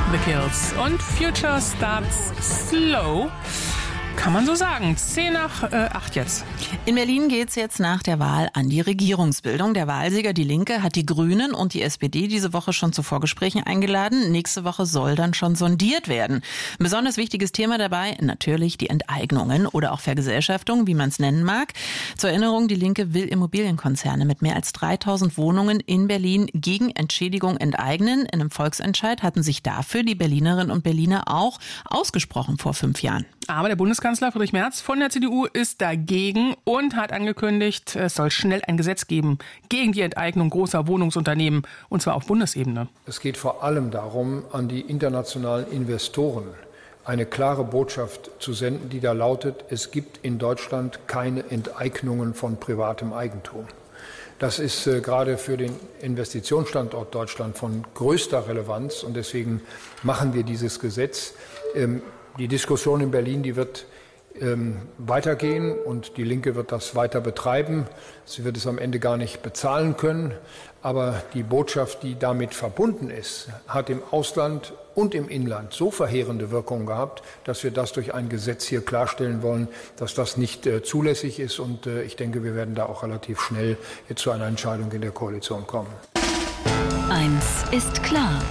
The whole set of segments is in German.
The Kills. Und Future starts slow. Kann man so sagen. 7:10 jetzt. In Berlin geht's jetzt nach der Wahl an die Regierungsbildung. Der Wahlsieger, die Linke, hat die Grünen und die SPD diese Woche schon zu Vorgesprächen eingeladen. Nächste Woche soll dann schon sondiert werden. Ein besonders wichtiges Thema dabei, natürlich die Enteignungen oder auch Vergesellschaftung, wie man es nennen mag. Zur Erinnerung, die Linke will Immobilienkonzerne mit mehr als 3000 Wohnungen in Berlin gegen Entschädigung enteignen. In einem Volksentscheid hatten sich dafür die Berlinerinnen und Berliner auch ausgesprochen vor 5 Jahren. Aber der Bundeskanzler Friedrich Merz von der CDU ist dagegen und hat angekündigt, es soll schnell ein Gesetz geben gegen die Enteignung großer Wohnungsunternehmen, und zwar auf Bundesebene. Es geht vor allem darum, an die internationalen Investoren eine klare Botschaft zu senden, die da lautet: Es gibt in Deutschland keine Enteignungen von privatem Eigentum. Das ist gerade für den Investitionsstandort Deutschland von größter Relevanz, und deswegen machen wir dieses Gesetz. Die Diskussion in Berlin, die wird weitergehen, und die Linke wird das weiter betreiben. Sie wird es am Ende gar nicht bezahlen können. Aber die Botschaft, die damit verbunden ist, hat im Ausland und im Inland so verheerende Wirkungen gehabt, dass wir das durch ein Gesetz hier klarstellen wollen, dass das nicht zulässig ist. Und ich denke, wir werden da auch relativ schnell jetzt zu einer Entscheidung in der Koalition kommen. Eins ist klar.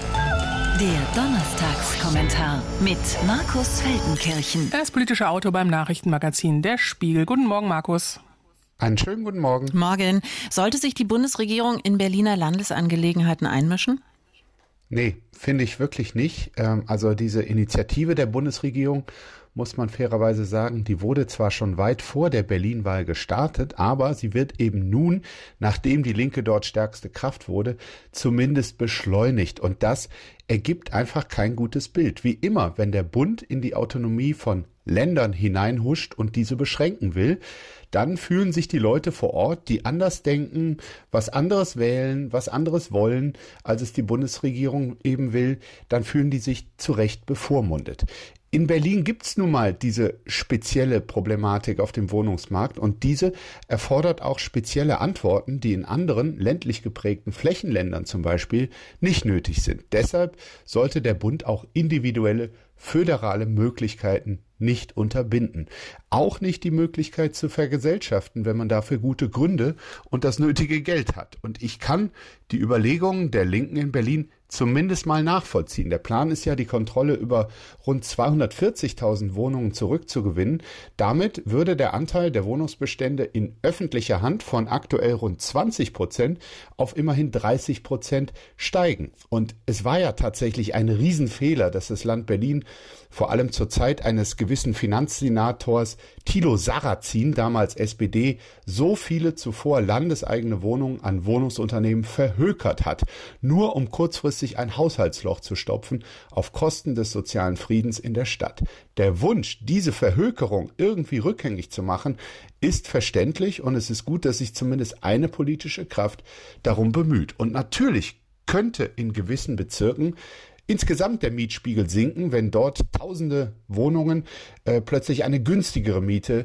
Der Donnerstagskommentar mit Markus Feldenkirchen. Er ist politischer Autor beim Nachrichtenmagazin Der Spiegel. Guten Morgen, Markus. Einen schönen guten Morgen. Morgen. Sollte sich die Bundesregierung in Berliner Landesangelegenheiten einmischen? Nee, finde ich wirklich nicht. Also diese Initiative der Bundesregierung, muss man fairerweise sagen, die wurde zwar schon weit vor der Berlin-Wahl gestartet, aber sie wird eben nun, nachdem die Linke dort stärkste Kraft wurde, zumindest beschleunigt. Und das ergibt einfach kein gutes Bild. Wie immer, wenn der Bund in die Autonomie von Ländern hineinhuscht und diese beschränken will, dann fühlen sich die Leute vor Ort, die anders denken, was anderes wählen, was anderes wollen, als es die Bundesregierung eben will, dann fühlen die sich zu Recht bevormundet. In Berlin gibt's nun mal diese spezielle Problematik auf dem Wohnungsmarkt, und diese erfordert auch spezielle Antworten, die in anderen ländlich geprägten Flächenländern zum Beispiel nicht nötig sind. Deshalb sollte der Bund auch individuelle föderale Möglichkeiten nicht unterbinden. Auch nicht die Möglichkeit zu vergesellschaften, wenn man dafür gute Gründe und das nötige Geld hat. Und ich kann die Überlegungen der Linken in Berlin zumindest mal nachvollziehen. Der Plan ist ja, die Kontrolle über rund 240.000 Wohnungen zurückzugewinnen. Damit würde der Anteil der Wohnungsbestände in öffentlicher Hand von aktuell rund 20% auf immerhin 30% steigen. Und es war ja tatsächlich ein Riesenfehler, dass das Land Berlin vor allem zur Zeit eines gewissen Finanzsenators Thilo Sarrazin, damals SPD, so viele zuvor landeseigene Wohnungen an Wohnungsunternehmen verhökert hat, nur um kurzfristig ein Haushaltsloch zu stopfen auf Kosten des sozialen Friedens in der Stadt. Der Wunsch, diese Verhökerung irgendwie rückgängig zu machen, ist verständlich, und es ist gut, dass sich zumindest eine politische Kraft darum bemüht. Und natürlich könnte in gewissen Bezirken insgesamt der Mietspiegel sinken, wenn dort tausende Wohnungen plötzlich eine günstigere Miete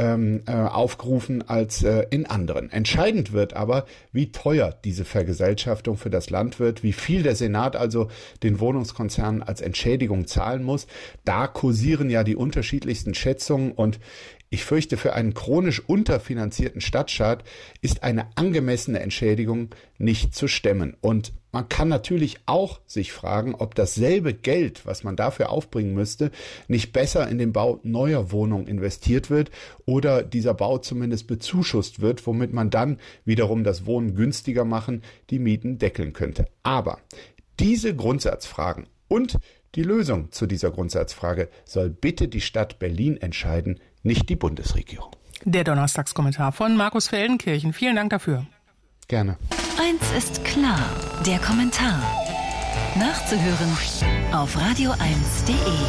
aufgerufen als in anderen. Entscheidend wird aber, wie teuer diese Vergesellschaftung für das Land wird, wie viel der Senat also den Wohnungskonzernen als Entschädigung zahlen muss. Da kursieren ja die unterschiedlichsten Schätzungen, und ich fürchte, für einen chronisch unterfinanzierten Stadtstaat ist eine angemessene Entschädigung nicht zu stemmen. Und man kann natürlich auch sich fragen, ob dasselbe Geld, was man dafür aufbringen müsste, nicht besser in den Bau neuer Wohnungen investiert wird oder dieser Bau zumindest bezuschusst wird, womit man dann wiederum das Wohnen günstiger machen, die Mieten deckeln könnte. Aber diese Grundsatzfragen und die Lösung zu dieser Grundsatzfrage soll bitte die Stadt Berlin entscheiden, nicht die Bundesregierung. Der Donnerstagskommentar von Markus Feldenkirchen. Vielen Dank dafür. Gerne. Eins ist klar, der Kommentar. Nachzuhören auf radio1.de.